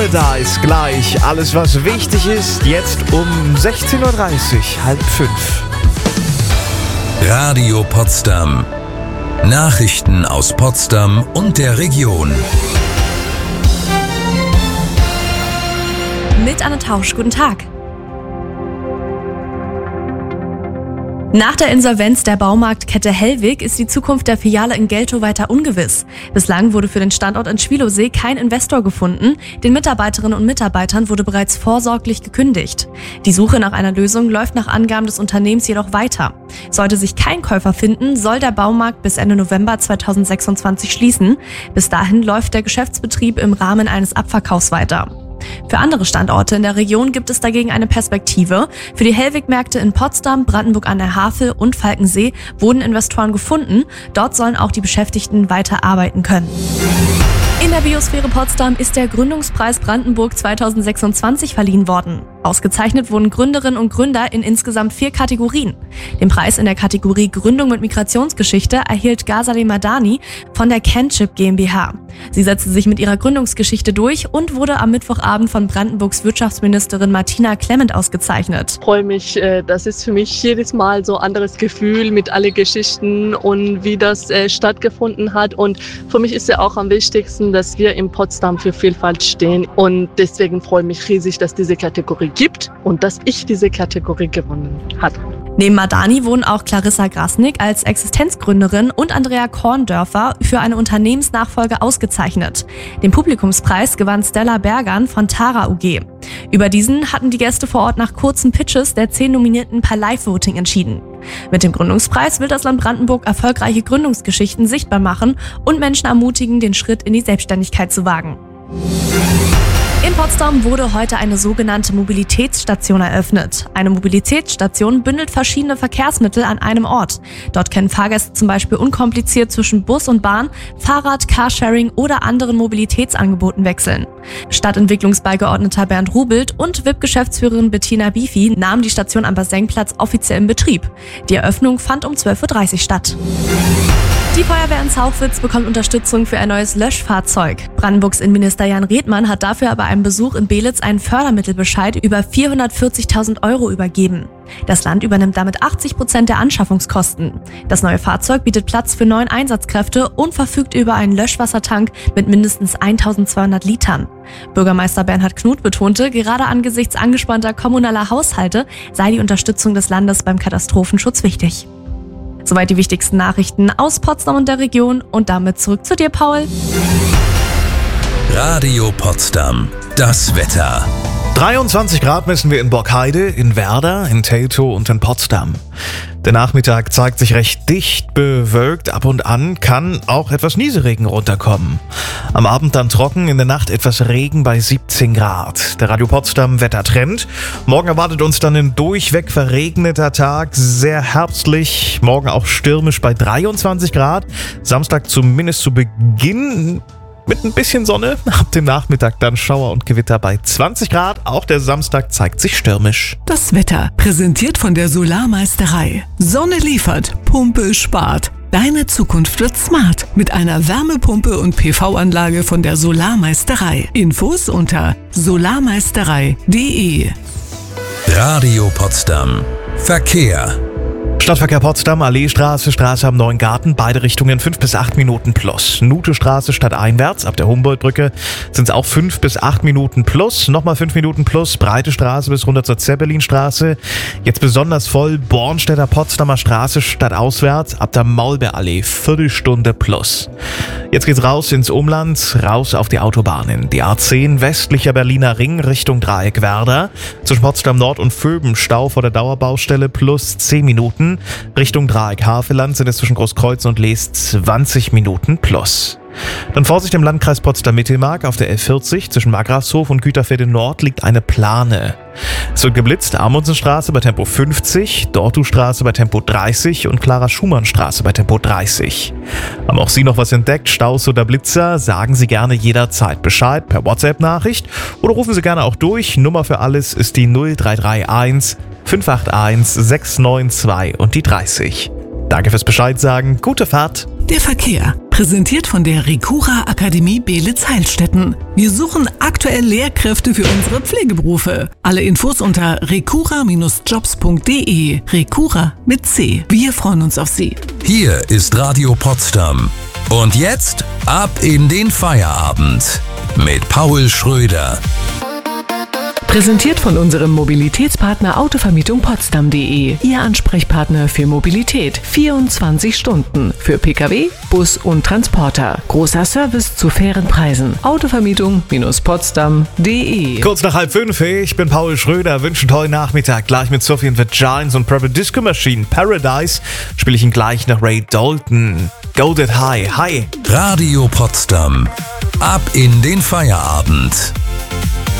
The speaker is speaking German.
Da ist gleich alles, was wichtig ist, jetzt um 16.30 Uhr, 4:30. Radio Potsdam. Nachrichten aus Potsdam und der Region. Mit Anne Tausch, guten Tag. Nach der Insolvenz der Baumarktkette Hellwig ist die Zukunft der Filiale in Geltow weiter ungewiss. Bislang wurde für den Standort in Schwielowsee kein Investor gefunden. Den Mitarbeiterinnen und Mitarbeitern wurde bereits vorsorglich gekündigt. Die Suche nach einer Lösung läuft nach Angaben des Unternehmens jedoch weiter. Sollte sich kein Käufer finden, soll der Baumarkt bis Ende November 2026 schließen. Bis dahin läuft der Geschäftsbetrieb im Rahmen eines Abverkaufs weiter. Für andere Standorte in der Region gibt es dagegen eine Perspektive. Für die Hellwig-Märkte in Potsdam, Brandenburg an der Havel und Falkensee wurden Investoren gefunden. Dort sollen auch die Beschäftigten weiter arbeiten können. In der Biosphäre Potsdam ist der Gründungspreis Brandenburg 2026 verliehen worden. Ausgezeichnet wurden Gründerinnen und Gründer in insgesamt 4 Kategorien. Den Preis in der Kategorie Gründung mit Migrationsgeschichte erhielt Ghazaleh Madani von der Kenchip GmbH. Sie setzte sich mit ihrer Gründungsgeschichte durch und wurde am Mittwochabend von Brandenburgs Wirtschaftsministerin Martina Clement ausgezeichnet. Ich freue mich, das ist für mich jedes Mal so ein anderes Gefühl mit allen Geschichten und wie das stattgefunden hat. Und für mich ist ja auch am wichtigsten, dass wir in Potsdam für Vielfalt stehen. Und deswegen freue ich mich riesig, dass diese Kategorie gibt und dass ich diese Kategorie gewonnen habe. Neben Madani wurden auch Clarissa Grasnick als Existenzgründerin und Andrea Korndörfer für eine Unternehmensnachfolge ausgezeichnet. Den Publikumspreis gewann Stella Bergan von Tara UG. Über diesen hatten die Gäste vor Ort nach kurzen Pitches der 10 Nominierten per Live-Voting entschieden. Mit dem Gründungspreis will das Land Brandenburg erfolgreiche Gründungsgeschichten sichtbar machen und Menschen ermutigen, den Schritt in die Selbstständigkeit zu wagen. In Potsdam wurde heute eine sogenannte Mobilitätsstation eröffnet. Eine Mobilitätsstation bündelt verschiedene Verkehrsmittel an einem Ort. Dort können Fahrgäste zum Beispiel unkompliziert zwischen Bus und Bahn, Fahrrad, Carsharing oder anderen Mobilitätsangeboten wechseln. Stadtentwicklungsbeigeordneter Bernd Rubelt und WIP-Geschäftsführerin Bettina Bifi nahmen die Station am Basenplatz offiziell in Betrieb. Die Eröffnung fand um 12.30 Uhr statt. Die Feuerwehr in Zauchwitz bekommt Unterstützung für ein neues Löschfahrzeug. Brandenburgs Innenminister Jan Redmann hat dafür bei einem Besuch in Belitz einen Fördermittelbescheid über 440.000 € übergeben. Das Land übernimmt damit 80% der Anschaffungskosten. Das neue Fahrzeug bietet Platz für 9 Einsatzkräfte und verfügt über einen Löschwassertank mit mindestens 1.200 Litern. Bürgermeister Bernhard Knut betonte, gerade angesichts angespannter kommunaler Haushalte sei die Unterstützung des Landes beim Katastrophenschutz wichtig. Soweit die wichtigsten Nachrichten aus Potsdam und der Region und damit zurück zu dir, Paul. Radio Potsdam. Das Wetter. 23 Grad messen wir in Borkheide, in Werder, in Teltow und in Potsdam. Der Nachmittag zeigt sich recht dicht bewölkt, ab und an kann auch etwas Nieselregen runterkommen. Am Abend dann trocken, in der Nacht etwas Regen bei 17 Grad. Der Radio Potsdam Wettertrend. Morgen erwartet uns dann ein durchweg verregneter Tag, sehr herbstlich, morgen auch stürmisch bei 23 Grad. Samstag zumindest zu Beginn mit ein bisschen Sonne, ab dem Nachmittag dann Schauer und Gewitter bei 20 Grad. Auch der Samstag zeigt sich stürmisch. Das Wetter, präsentiert von der Solarmeisterei. Sonne liefert, Pumpe spart. Deine Zukunft wird smart mit einer Wärmepumpe und PV-Anlage von der Solarmeisterei. Infos unter solarmeisterei.de. Radio Potsdam. Verkehr. Stadtverkehr Potsdam, Alleestraße, Straße am Neuen Garten, beide Richtungen 5 bis 8 Minuten plus. Nutestraße stadteinwärts, ab der Humboldtbrücke sind es auch 5 bis 8 Minuten plus. Nochmal 5 Minuten plus, Breite Straße bis runter zur Zeppelinstraße. Jetzt besonders voll, Bornstedter Potsdamer Straße stadtauswärts, ab der Maulbeerallee, Viertelstunde plus. Jetzt geht's raus ins Umland, raus auf die Autobahnen. Die A10 westlicher Berliner Ring Richtung Dreieck Werder. Zwischen Potsdam Nord und Vöben Stau vor der Dauerbaustelle plus 10 Minuten. Richtung Dreieck Havelland sind es zwischen Großkreuzen und Lees 20 Minuten plus. Dann Vorsicht im Landkreis Potsdam-Mittelmark auf der L40 zwischen Markgrafshof und Güterfelde Nord liegt eine Plane. Es wird geblitzt, Amundsenstraße bei Tempo 50, Dortustraße bei Tempo 30 und Clara-Schumann-Straße bei Tempo 30. Haben auch Sie noch was entdeckt, Staus oder Blitzer? Sagen Sie gerne jederzeit Bescheid per WhatsApp-Nachricht oder rufen Sie gerne auch durch. Nummer für alles ist die 0331 581 692 und die 30. Danke fürs Bescheid sagen, gute Fahrt. Der Verkehr, Präsentiert von der Recura Akademie Beelitz-Heilstätten. Wir suchen aktuell Lehrkräfte für unsere Pflegeberufe. Alle Infos unter recura-jobs.de. Recura mit C. Wir freuen uns auf Sie. Hier ist Radio Potsdam. Und jetzt ab in den Feierabend mit Paul Schröder. Präsentiert von unserem Mobilitätspartner Autovermietung Potsdam.de. Ihr Ansprechpartner für Mobilität. 24 Stunden. Für Pkw, Bus und Transporter. Großer Service zu fairen Preisen. Autovermietung-potsdam.de. Kurz nach 4:30, ich bin Paul Schröder, wünsche einen tollen Nachmittag. Gleich mit Sophie and the Giants und Purple Disco Machine Paradise spiele ich ihn gleich nach Ray Dalton. Go That High. Hi. Radio Potsdam. Ab in den Feierabend.